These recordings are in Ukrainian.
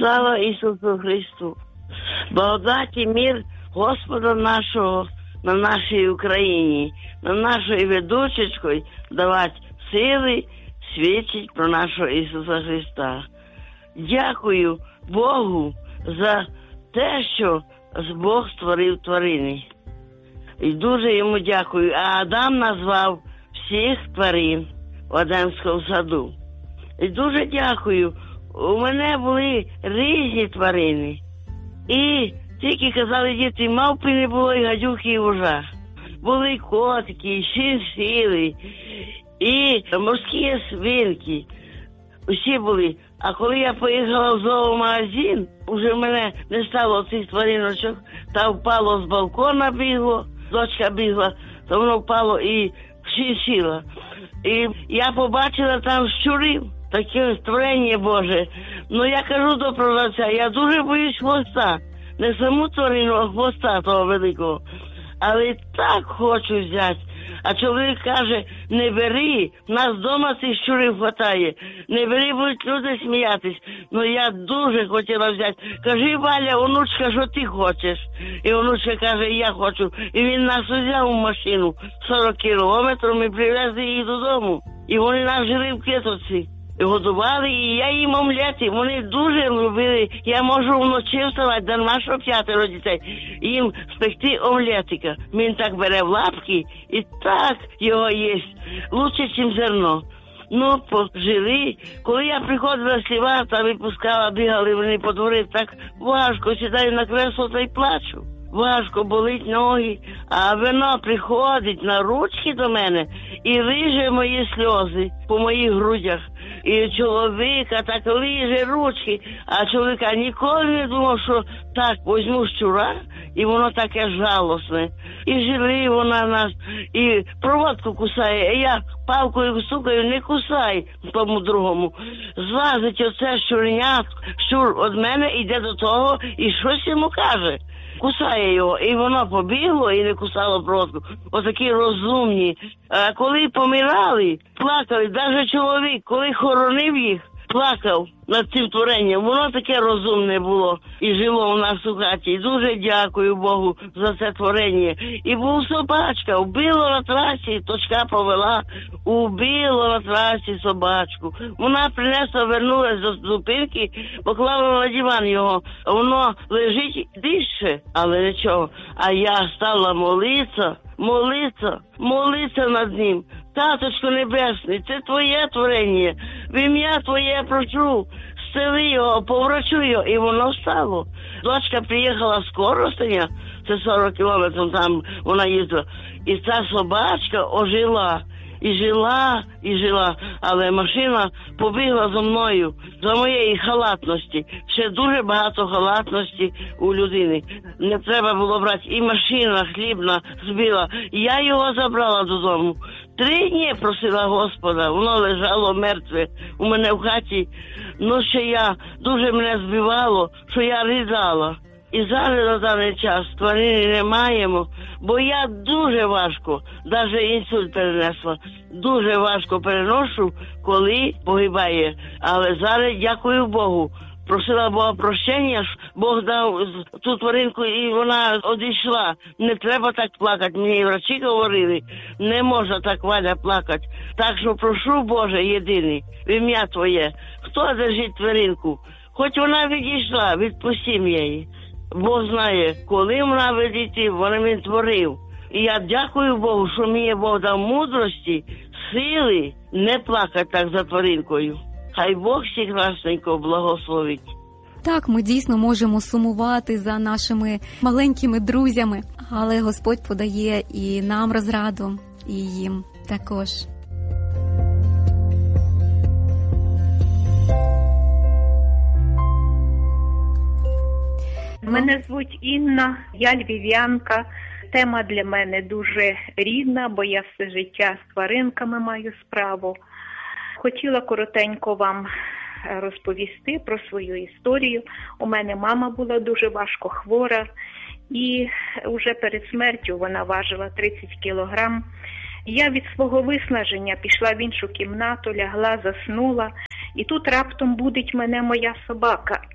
Слава Ісусу Христу! Благодать і мир Господа нашого на нашій Україні, на нашої ведучечкою давати сили, свідчить про нашого Ісуса Христа. Дякую Богу за те, що Бог створив тварини. І дуже йому дякую. А Адам назвав всіх тварин в Едемському саду. І дуже дякую. У мене були різні тварини. І тільки казали діти, мавпи не було, і гадюки, і вужа. Були котики, і шиншили, і морські свинки. Усі були. А коли я поїхала в зоомагазин, вже в мене не стало цих твариночок, та впало з балкона бігло, дочка бігла, то воно впало і шиншила. І я побачила там щурів, таке створення Боже. Ну я кажу до продавця, я дуже боюсь хвоста. Не саму тварину, а хвоста того великого. Але так хочу взяти. А чоловік каже, не бери, в нас вдома цих щурів хватає. Не бери, будуть люди сміятись. Ну я дуже хотіла взяти. Кажи, Валя, онучка, що ти хочеш? І онучка каже, я хочу. І він нас взяв у машину 40 кілометрів, і привезли їх додому. І вони нас жили в Китовці. І годували, і я їм омлети. Вони дуже любили. Я можу вночі вставати, дарма, що 5 дітей. Їм спекти омлетика. Він так бере в лапки і так його їсть. Лучше, ніж зерно. Ну, пожили. Коли я приходила з села, та випускала, бігали вони по дворі, так важко, сідаю на кресло та й плачу. Важко, болить ноги, а воно приходить на ручки до мене і лиже мої сльози по моїх грудях. І чоловіка так лиже ручки, а чоловіка ніколи не думав, що так візьму щура, і воно таке жалосне. І жили вона нас, і проводку кусає, і я палкою стукаю, не кусай тому другому. Злазить оце щурня, щур від мене йде до того, і щось йому каже. Кусає його, і воно побігло і не кусало проводку. Отакі розумні. А коли помирали, плакали, навіть чоловік, коли хоронив їх, плакав над цим творенням. Воно таке розумне було і жило у нас у хаті. І дуже дякую Богу за це творення. І був собачка, вбило на трасі, точка повела, убило на трасі собачку. Вона принесла, вернулась до зупинки, поклала на диван його. Воно лежить дише, але нічого. А я стала молитися над ним. Таточко Небесний, це твоє творення. В ім'я твоє прошу, зцели його, поврачу його. І воно встало. Дочка приїхала з Коростеня, це 40 кілометрів там вона їздила. І ця собачка ожила. І жила, але машина побігла за мною, за моєї халатності. Ще дуже багато халатності у людини. Не треба було брати. І машина хлібна збила. Я його забрала додому. 3 дні просила Господа, воно лежало мертве у мене в хаті. Ну, ще я, дуже мене збивало, що я ридала. І зараз на даний час тварини не маємо, бо я дуже важко, навіть інсульт перенесла, дуже важко переношу, коли погибає. Але зараз дякую Богу. Просила Бога прощення, Бог дав ту тваринку і вона одійшла. Не треба так плакати. Мені врачі говорили, не можна так, Валя, плакати. Так що прошу, Боже, єдиний, в ім'я Твоє, хто держить тваринку? Хоч вона відійшла, відпустім її. Бог знає, коли вона відійти, він творив. І я дякую Богу, що мені Бог дав мудрості, сили не плакати так за тваринкою. Хай Бог всіх красненько благословить. Так, ми дійсно можемо сумувати за нашими маленькими друзями, але Господь подає і нам розраду, і їм також. Мене звуть Інна, я львів'янка. Тема для мене дуже рідна, бо я все життя з тваринками маю справу. Хотіла коротенько вам розповісти про свою історію. У мене мама була дуже важко хвора, і вже перед смертю вона важила 30 кілограм. Я від свого виснаження пішла в іншу кімнату, лягла, заснула, і тут раптом будить мене моя собака.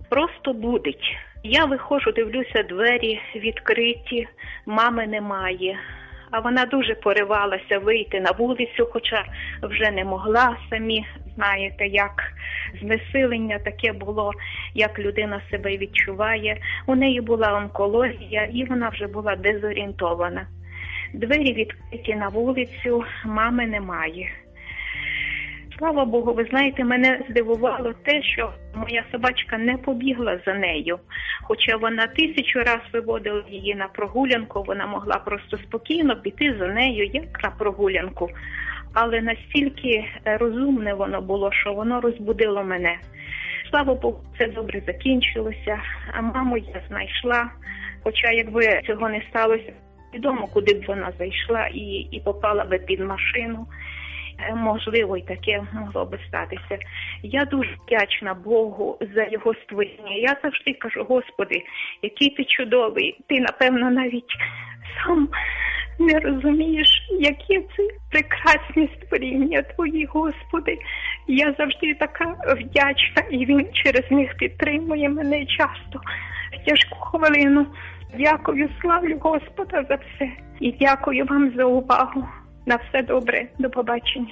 просто будить. Я виходжу, дивлюся, двері відкриті, мами немає. А вона дуже поривалася вийти на вулицю, хоча вже не могла. Самі знаєте, як знесилення таке було, як людина себе відчуває. У неї була онкологія, і вона вже була дезорієнтована. Двері відкриті на вулицю, мами немає. Слава Богу, ви знаєте, мене здивувало те, що моя собачка не побігла за нею. Хоча вона 1000 разів виводила її на прогулянку, вона могла просто спокійно піти за нею, як на прогулянку. Але настільки розумне воно було, що воно розбудило мене. Слава Богу, це добре закінчилося, а маму я знайшла. Хоча якби цього не сталося, відомо, куди б вона зайшла і попала би під машину. Можливо, і таке могло би статися. Я дуже вдячна Богу за його створіння. Я завжди кажу: Господи, який ти чудовий. Ти, напевно, навіть сам не розумієш, які це прекрасні створіння Твої, Господи. Я завжди така вдячна, і Він через них підтримує мене часто в тяжку хвилину. Дякую, славлю Господа за все. І дякую вам за увагу. На все добре. До побачення.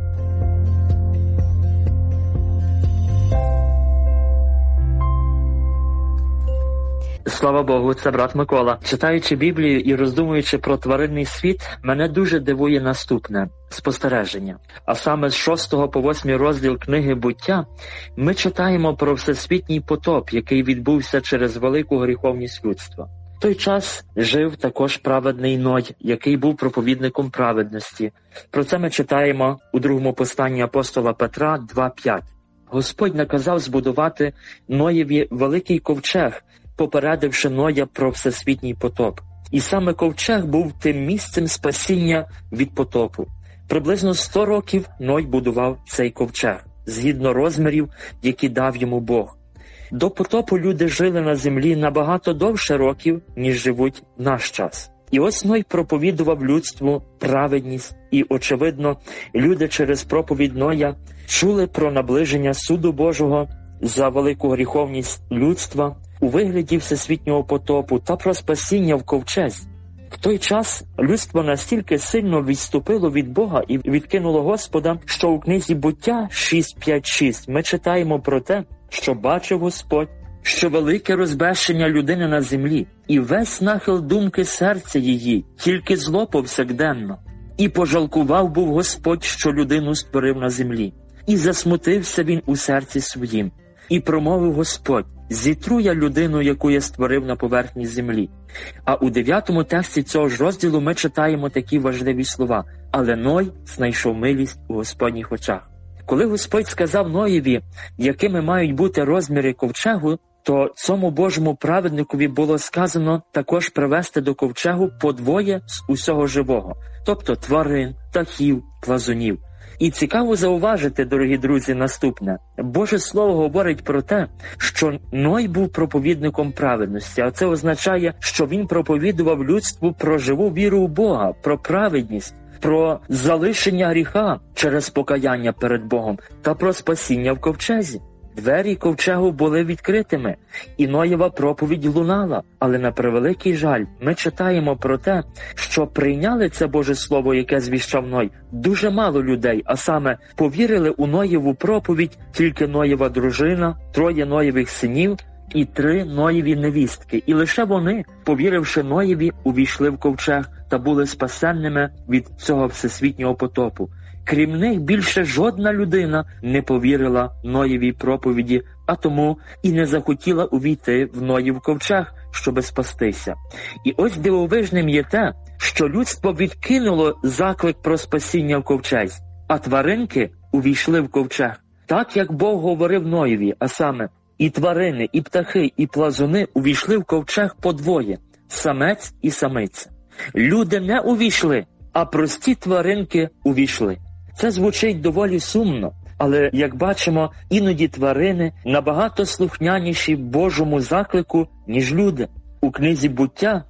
Слава Богу, це брат Микола. Читаючи Біблію і роздумуючи про тваринний світ, мене дуже дивує наступне спостереження. А саме з 6 по 8 розділ книги «Буття» ми читаємо про всесвітній потоп, який відбувся через велику гріховність людства. В той час жив також праведний Ной, який був проповідником праведності. Про це ми читаємо у другому посланні апостола Петра 2:5. Господь наказав збудувати Ноєві великий ковчег, попередивши Ноя про всесвітній потоп. І саме ковчег був тим місцем спасіння від потопу. Приблизно 100 років Ной будував цей ковчег, згідно розмірів, які дав йому Бог. До потопу люди жили на землі набагато довше років, ніж живуть в наш час. І ось Ной проповідував людству праведність, і, очевидно, люди через проповідь Ноя чули про наближення суду Божого за велику гріховність людства у вигляді всесвітнього потопу та про спасіння в ковчезі. В той час людство настільки сильно відступило від Бога і відкинуло Господа, що у книзі «Буття» 6:5-6 ми читаємо про те, що бачив Господь, що велике розбещення людини на землі, і весь нахил думки серця її, тільки зло повсякденно. І пожалкував був Господь, що людину створив на землі. І засмутився він у серці своїм. І промовив Господь: «Зітру я людину, яку я створив на поверхні землі». А у 9 тексті цього ж розділу ми читаємо такі важливі слова: «Але Ной знайшов милість у Господніх очах». Коли Господь сказав Ноєві, якими мають бути розміри ковчегу, то цьому Божому праведникові було сказано також привести до ковчегу по 2 з усього живого, тобто тварин, птахів, плазунів. І цікаво зауважити, дорогі друзі, наступне. Боже Слово говорить про те, що Ной був проповідником праведності, а це означає, що він проповідував людству про живу віру у Бога, про праведність, про залишення гріха через покаяння перед Богом та про спасіння в ковчезі. Двері ковчегу були відкритими, і Ноєва проповідь лунала, але на превеликий жаль ми читаємо про те, що прийняли це Боже Слово, яке звіщав Ной, дуже мало людей, а саме повірили у Ноєву проповідь тільки Ноєва дружина, 3 Ноєвих синів і 3 Ноєві невістки. І лише вони, повіривши Ноєві, увійшли в ковчег та були спасенними від цього всесвітнього потопу. Крім них, більше жодна людина не повірила Ноєвій проповіді, а тому і не захотіла увійти в Ноїв ковчег, щоби спастися. І ось дивовижним є те, що людство відкинуло заклик про спасіння в ковчезі, а тваринки увійшли в ковчег. Так, як Бог говорив Ноєві, а саме, і тварини, і птахи, і плазуни увійшли в ковчег по 2, самець і самиця. Люди не увійшли, а прості тваринки увійшли. Це звучить доволі сумно, але, як бачимо, іноді тварини набагато слухняніші Божому заклику, ніж люди. У книзі «Буття»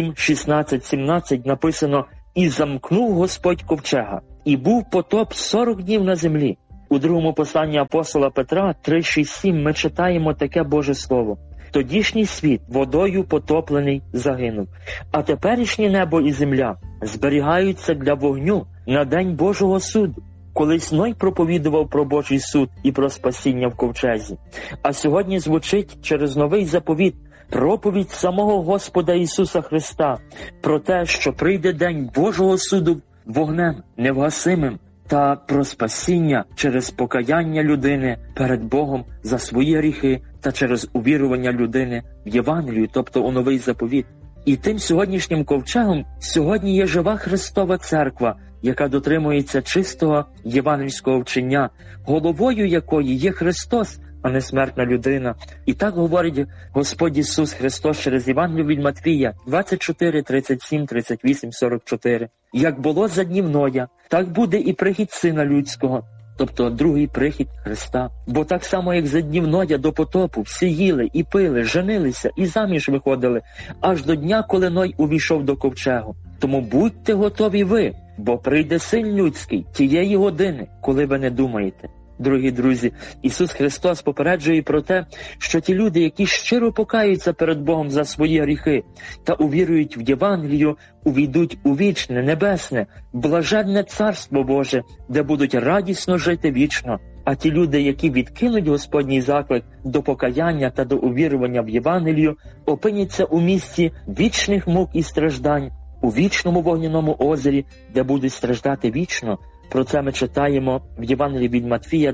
7:16-17 написано: «І замкнув Господь ковчега, і був потоп 40 днів на землі». У другому посланні апостола Петра 3:6-7 ми читаємо таке Боже Слово. Тодішній світ водою потоплений загинув, а теперішнє небо і земля зберігаються для вогню на день Божого суду. Колись Ной проповідував про Божий суд і про спасіння в ковчезі, а сьогодні звучить через новий заповіт проповідь самого Господа Ісуса Христа про те, що прийде день Божого суду вогнем невгасимим, та про спасіння через покаяння людини перед Богом за свої гріхи та через увірування людини в Євангелію, тобто у новий заповіт. І тим сьогоднішнім ковчегом сьогодні є жива Христова Церква, яка дотримується чистого євангельського вчення, головою якої є Христос, а не смертна людина. І так говорить Господь Ісус Христос через Євангелію від Матвія 24, 37, 38, 44. Як було за днів Ноя, так буде і прихід Сина Людського, тобто другий прихід Христа. Бо так само, як за днів Ноя до потопу всі їли і пили, женилися і заміж виходили, аж до дня, коли Ной увійшов до ковчегу. Тому будьте готові ви, бо прийде Син Людський тієї години, коли ви не думаєте. Дорогі друзі, Ісус Христос попереджує про те, що ті люди, які щиро покаються перед Богом за свої гріхи та увірують в Євангелію, увійдуть у вічне, небесне, блаженне Царство Боже, де будуть радісно жити вічно. А ті люди, які відкинуть Господній заклик до покаяння та до увірування в Євангелію, опиняться у місці вічних мук і страждань, у вічному вогняному озері, де будуть страждати вічно. Про це ми читаємо в Євангелії від Матвія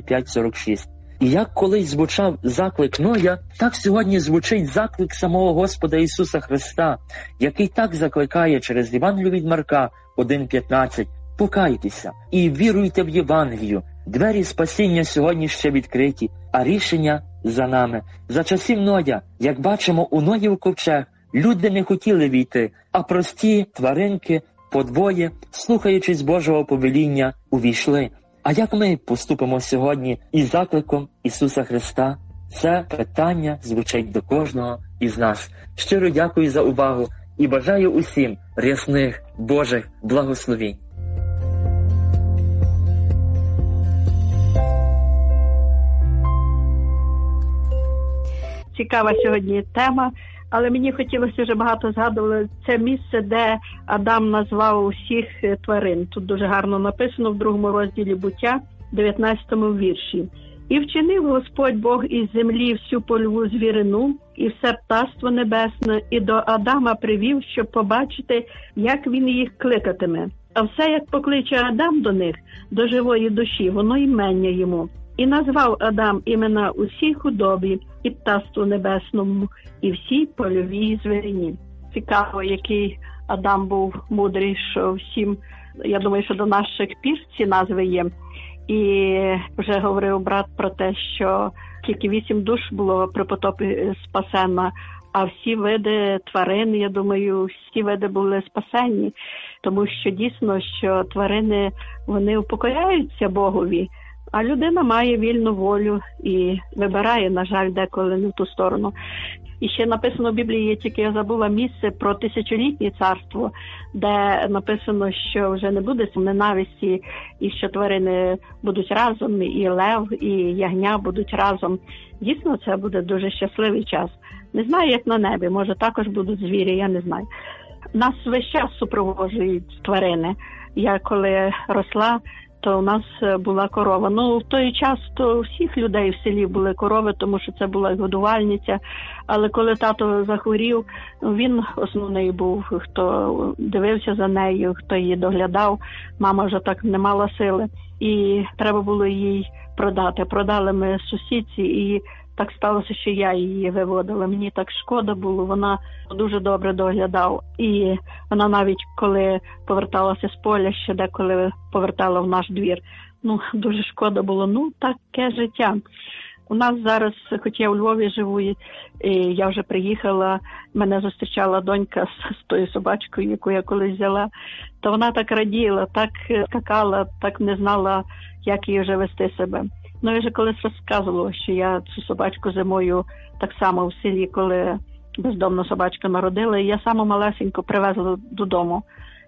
25:46. І як колись звучав заклик Ноя, так сьогодні звучить заклик самого Господа Ісуса Христа, який так закликає через Євангелію від Марка 1:15. Покайтеся і віруйте в Євангелію. Двері спасіння сьогодні ще відкриті, а рішення за нами. За часів Ноя, як бачимо, у Ноїв ковчег люди не хотіли війти, а прості тваринки подвоє, слухаючись Божого повеління, увійшли. А як ми поступимо сьогодні із закликом Ісуса Христа? Це питання звучить до кожного із нас. Щиро дякую за увагу і бажаю усім рясних Божих благословінь. Цікава сьогодні тема, але мені хотілося, вже багато згадували, це місце, де Адам назвав усіх тварин. Тут дуже гарно написано в 2 розділі Буття, 19 вірші. «І вчинив Господь Бог із землі всю польову звірину і все птаство небесне, і до Адама привів, щоб побачити, як він їх кликатиме. А все, як покличе Адам до них, до живої душі, воно імення йому. І назвав Адам імена усій худобі, і птаству небесному, і всій польовій звірині». Цікаво, який Адам був мудрий, що всім, я думаю, що до наших пір ці назви є. І вже говорив брат про те, що тільки 8 душ було при потопі спасено, а всі види тварин, я думаю, всі види були спасені. Тому що дійсно, що тварини, вони упокоряються Богові, а людина має вільну волю і вибирає, на жаль, деколи не в ту сторону. І ще написано в Біблії, тільки я забула місце про тисячолітнє царство, де написано, що вже не буде ненависті, і що тварини будуть разом, і лев, і ягня будуть разом. Дійсно, це буде дуже щасливий час. Не знаю, як на небі, може також будуть звірі, я не знаю. Нас весь час супроводжують тварини. Я коли росла, то у нас була корова. Ну, в той час то у всіх людей в селі були корови, тому що це була годувальниця. Але коли тато захворів, він основний був, хто дивився за нею, хто її доглядав. Мама вже так не мала сили. І треба було їй продати. Продали ми сусідці, і так сталося, що я її виводила. Мені так шкода було, вона дуже добре доглядав. І вона навіть, коли поверталася з поля, ще деколи повертала в наш двір. Ну, дуже шкода було. Ну, таке життя. У нас зараз, хоч я у Львові живу, і я вже приїхала, мене зустрічала донька з тою собачкою, яку я колись взяла, то вона так раділа, так скакала, так не знала, як її вже вести себе. Ну, я вже колись розказувала, що я цю собачку зимою так само в селі, коли бездомна собачка народила, і я саму малесеньку привезла додому.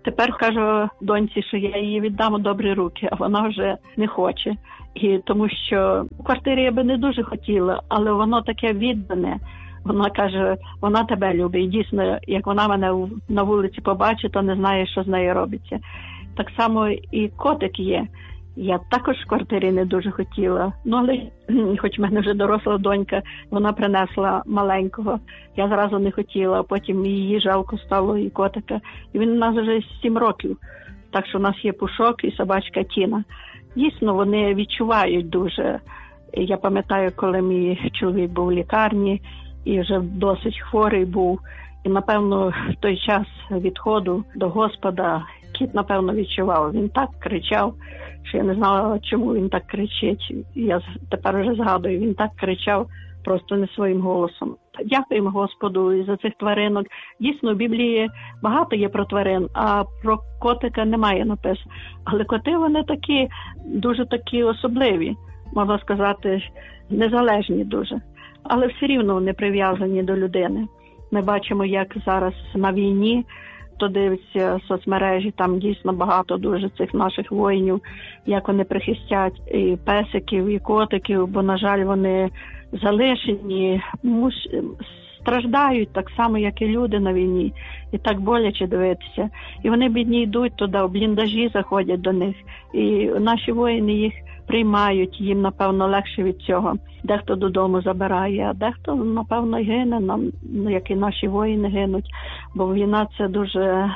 Тепер кажу доньці, що я її віддам у добрі руки, а вона вже не хоче. І тому що в квартирі я би не дуже хотіла, але воно таке віддане. Вона каже, вона тебе любить. І дійсно, як вона мене на вулиці побачить, то не знає, що з нею робиться. Так само і котик є. Я також в квартирі не дуже хотіла. Ну, але хоч в мене вже доросла донька, вона принесла маленького. Я зразу не хотіла, а потім її жалко стало, і котика. І він у нас вже 7 років. Так що у нас є Пушок і собачка Тіна. Дійсно, вони відчувають дуже. Я пам'ятаю, коли мій чоловік був в лікарні і вже досить хворий був. І, напевно, в той час відходу до Господа кіт, напевно, відчував. Він так кричав, що я не знала, чому він так кричить. Я тепер вже згадую, він так кричав просто не своїм голосом. Дякуємо Господу і за цих тваринок. Дійсно, в Біблії багато є про тварин, а про котика немає написано. Але коти, вони такі, дуже такі особливі, можна сказати, незалежні дуже. Але все рівно вони прив'язані до людини. Ми бачимо, як зараз на війні, хто дивиться соцмережі, там дійсно багато дуже цих наших воїнів, як вони прихистять і песиків, і котиків, бо, на жаль, вони залишені, страждають так само, як і люди на війні. І так боляче дивитися. І вони, бідні, йдуть туди, в бліндажі заходять до них. І наші воїни їх приймають, їм, напевно, легше від цього. Дехто додому забирає, а дехто, напевно, гине, як і наші воїни гинуть. Бо війна – це дуже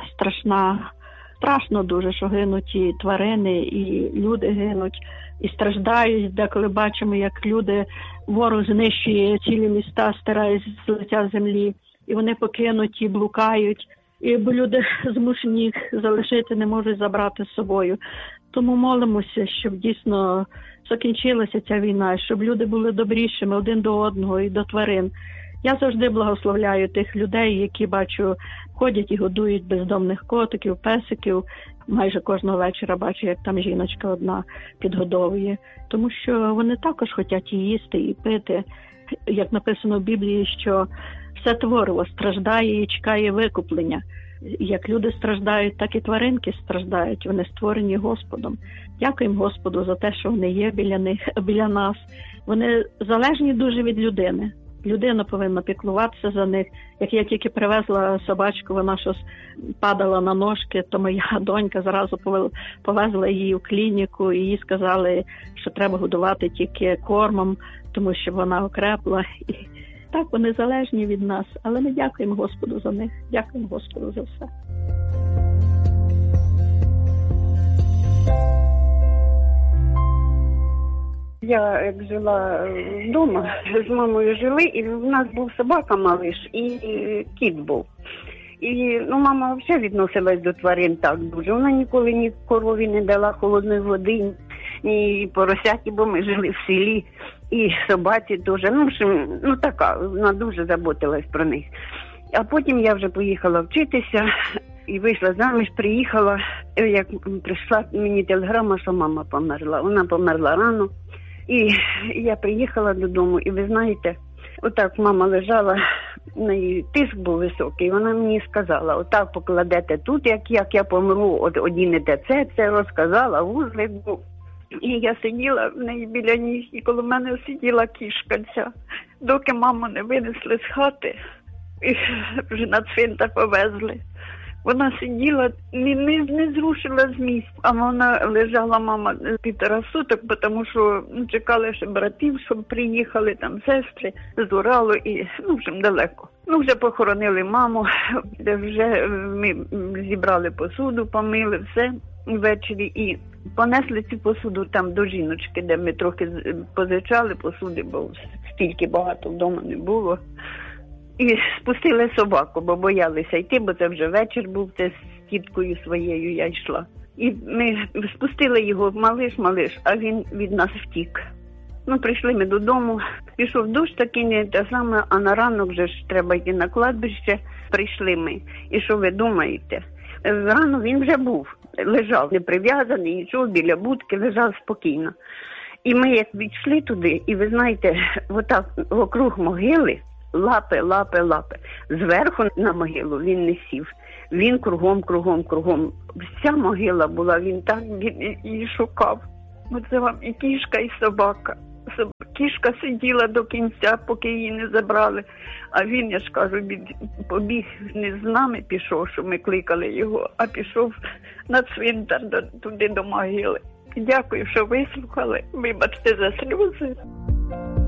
страшно дуже, що гинуть і тварини, і люди гинуть, і страждають. Деколи бачимо, як люди, ворог знищує цілі міста, стирає з лиця землі, і вони покинуті, блукають. І бо люди змушені їх залишити, не можуть забрати з собою. Тому молимося, щоб дійсно закінчилася ця війна, щоб люди були добрішими один до одного і до тварин. Я завжди благословляю тих людей, які, бачу, ходять і годують бездомних котиків, песиків. Майже кожного вечора бачу, як там жіночка одна підгодовує. Тому що вони також хочуть і їсти, і пити. Як написано в Біблії, що все твориво страждає і чекає викуплення. Як люди страждають, так і тваринки страждають. Вони створені Господом. Дякуємо Господу за те, що вони є біля нас. Вони залежні дуже від людини. Людина повинна піклуватися за них. Як я тільки привезла собачку, вона щось падала на ножки, то моя донька зразу повезла її в клініку, і їй сказали, що треба годувати тільки кормом, тому що вона окрепла. І так, вони залежні від нас, але ми дякуємо Господу за них. Дякуємо Господу за все. Я як жила вдома, з мамою жили, і в нас був собака малиш, і кіт був. І мама взагалі відносилась до тварин так дуже. Вона ніколи ні корові не дала холодної води, ні поросяті, бо ми жили в селі. І собаці теж. Така, вона дуже заботилась про них. А потім я вже поїхала вчитися і вийшла заміж, приїхала. Як прийшла мені телеграма, що мама померла. Вона померла рано. І я приїхала додому, і ви знаєте, отак мама лежала, в неї тиск був високий, вона мені сказала, отак покладете тут, як я помру, одінете це розказала, вузлик був. І я сиділа в неї біля ніг, і коло мене сиділа кішка ця, доки маму не винесли з хати, і вже на цвинтар повезли. Вона сиділа, не зрушила з місця, а вона лежала, мама, 1,5 суток, тому що чекали ще братів, щоб приїхали, там сестри з Уралу, і, далеко. Вже похоронили маму, вже ми зібрали посуду, помили все ввечері і понесли цю посуду там до жіночки, де ми трохи позичали посуди, бо стільки багато вдома не було. І спустили собаку, бо боялися йти, бо це вже вечір був, це з тіткою своєю я йшла. І ми спустили його, малиш, а він від нас втік. Прийшли ми додому, пішов дощ такий, не те саме, а на ранок вже ж треба йти на кладбище. Прийшли ми. І що ви думаєте? Рано він вже був, лежав, не прив'язаний, нічого, біля будки, лежав спокійно. І ми як відійшли туди, і ви знаєте, отак округ могили, лапи, лапи, лапи. Зверху на могилу він не сів. Він кругом. Вся могила була, він так її шукав. Оце вам і кішка, і собака. Кішка сиділа до кінця, поки її не забрали. А він, я ж кажу, побіг не з нами пішов, що ми кликали його, а пішов на цвинтар туди до могили. Дякую, що вислухали. Вибачте за сльози.